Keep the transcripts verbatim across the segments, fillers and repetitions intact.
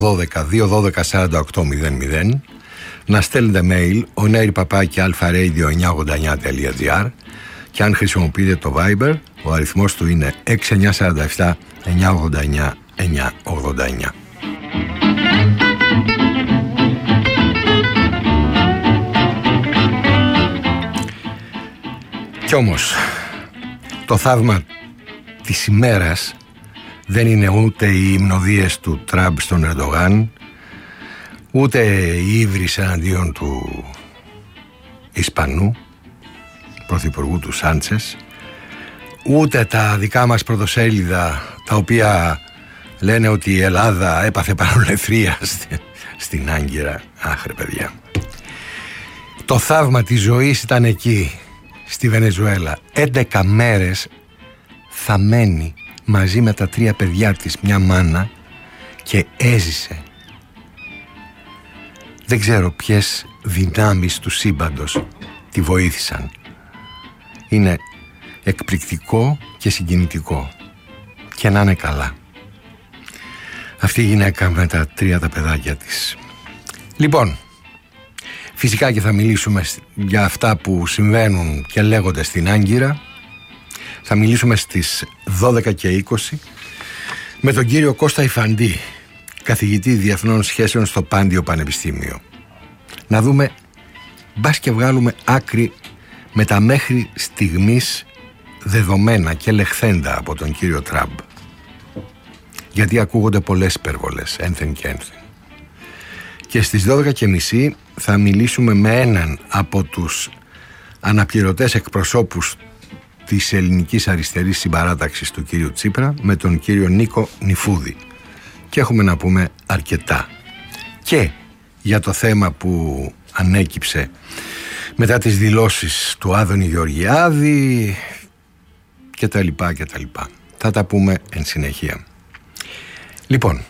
δώδεκα δύο δώδεκα σαράντα οκτώ μηδέν μηδέν, να στέλνετε mail onair παπάκι alpharadio εννιακόσια ογδόντα εννιά τελεία gr, και αν χρησιμοποιείτε το Viber, ο αριθμός του είναι έξι εννιά τέσσερα επτά εννιακόσια ογδόντα εννιά εννιακόσια ογδόντα εννιά. Κι όμως το θαύμα της ημέρας δεν είναι ούτε οι υμνοδίες του Τραμπ στον Ερντογάν, ούτε η ύβρις εναντίον του Ισπανού πρωθυπουργού του Σάντσες, ούτε τα δικά μας πρωτοσέλιδα τα οποία λένε ότι η Ελλάδα έπαθε παρολεθρία στην Άγκυρα. Αχ ρε παιδιά, το θαύμα της ζωής ήταν εκεί στη Βενεζουέλα. έντεκα μέρες θα μένει μαζί με τα τρία παιδιά της, μια μάνα, και έζησε. Δεν ξέρω ποιες δυνάμεις του σύμπαντος τη βοήθησαν. Είναι εκπληκτικό και συγκινητικό. Και να είναι καλά αυτή η γυναίκα με τα τρία τα παιδάκια της. Λοιπόν, φυσικά και θα μιλήσουμε για αυτά που συμβαίνουν και λέγονται στην Άγκυρα. Θα μιλήσουμε στις δώδεκα και είκοσι με τον κύριο Κώστα Ιφαντή, καθηγητή διεθνών σχέσεων στο Πάντιο Πανεπιστήμιο. Να δούμε, μπας και βγάλουμε άκρη με τα μέχρι στιγμής δεδομένα και λεχθέντα από τον κύριο Τραμπ. Γιατί ακούγονται πολλές υπερβολές, ένθεν και ένθεν. Και στις δώδεκα και μισή θα μιλήσουμε με έναν από τους αναπληρωτές εκπροσώπους της ελληνικής αριστερής συμπαράταξης του κύριου Τσίπρα, με τον κύριο Νίκο Νιφούδη. Και έχουμε να πούμε αρκετά και για το θέμα που ανέκυψε μετά τις δηλώσεις του Άδωνη Γεωργιάδη και τα λοιπά και τα λοιπά. Θα τα πούμε εν συνεχεία. Λοιπόν,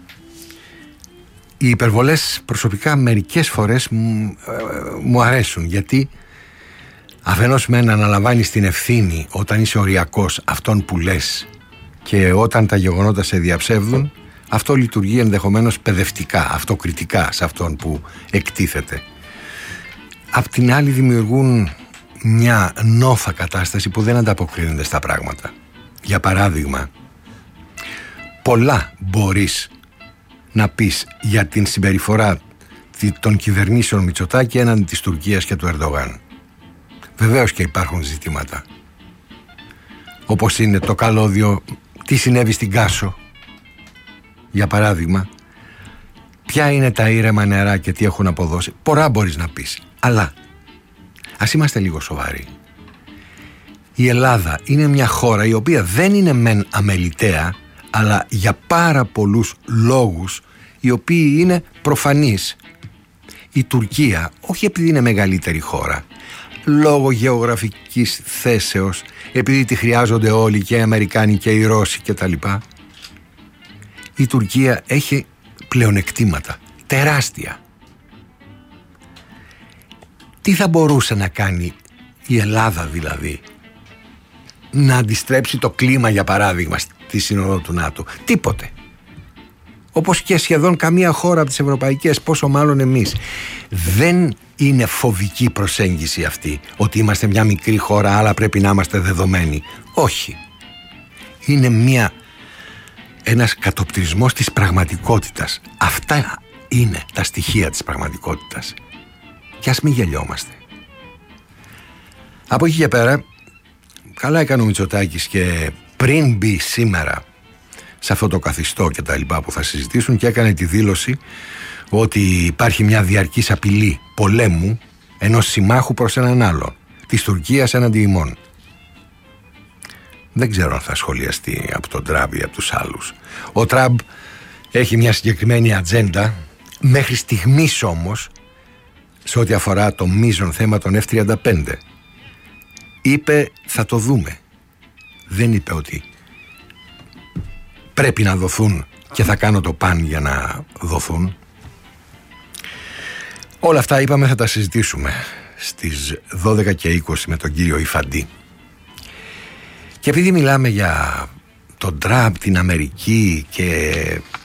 οι υπερβολές προσωπικά μερικές φορές μου, ε, μου αρέσουν, γιατί αφενός μεν αναλαμβάνεις την ευθύνη όταν είσαι οριακός αυτόν που λες, και όταν τα γεγονότα σε διαψεύδουν, αυτό λειτουργεί ενδεχομένως παιδευτικά, αυτοκριτικά σε αυτόν που εκτίθεται. Απ' την άλλη δημιουργούν μια νόθα κατάσταση που δεν ανταποκρίνεται στα πράγματα. Για παράδειγμα, πολλά μπορείς να πεις για την συμπεριφορά των κυβερνήσεων Μητσοτάκη έναντι της Τουρκίας και του Ερντογάν. Βεβαίως και υπάρχουν ζητήματα, όπως είναι το καλώδιο, τι συνέβη στην Κάσο για παράδειγμα, ποια είναι τα ήρεμα νερά και τι έχουν αποδώσει. Πολλά μπορείς να πεις, αλλά ας είμαστε λίγο σοβαροί. Η Ελλάδα είναι μια χώρα η οποία δεν είναι μεν αμεληταία, αλλά για πάρα πολλούς λόγους οι οποίοι είναι προφανείς. Η Τουρκία, όχι επειδή είναι μεγαλύτερη χώρα, λόγω γεωγραφικής θέσεως, επειδή τη χρειάζονται όλοι, και οι Αμερικάνοι και οι Ρώσοι κτλ. Η Τουρκία έχει πλεονεκτήματα τεράστια. Τι θα μπορούσε να κάνει η Ελλάδα δηλαδή? Να αντιστρέψει το κλίμα, για παράδειγμα, στη Σύνοδο του ΝΑΤΟ? Τίποτε. Όπως και σχεδόν καμία χώρα από τις ευρωπαϊκές, πόσο μάλλον εμείς. Δεν είναι φοβική προσέγγιση αυτή, ότι είμαστε μια μικρή χώρα αλλά πρέπει να είμαστε δεδομένοι. Όχι. Είναι μια, ένας κατοπτρισμός της πραγματικότητας. Αυτά είναι τα στοιχεία της πραγματικότητας. Και ας μην γελιόμαστε. Από εκεί και πέρα, καλά έκανε ο Μητσοτάκης και πριν μπει σήμερα σε αυτό το καθιστό και τα λοιπά που θα συζητήσουν, και έκανε τη δήλωση ότι υπάρχει μια διαρκής απειλή πολέμου ενός συμμάχου προς έναν άλλο, της Τουρκίας έναντι ημών. Δεν ξέρω αν θα σχολιαστεί από τον Τραμπ ή από τους άλλους. Ο Τραμπ έχει μια συγκεκριμένη ατζέντα, μέχρι στιγμής όμως, σε ό,τι αφορά το μείζον θέμα των εφ τριάντα πέντε. Είπε θα το δούμε. Δεν είπε ότι πρέπει να δοθούν και θα κάνω το παν για να δοθούν. Όλα αυτά, είπαμε, θα τα συζητήσουμε στις δώδεκα και είκοσι με τον κύριο Ιφαντή. Και επειδή μιλάμε για τον Τραμπ, την Αμερική και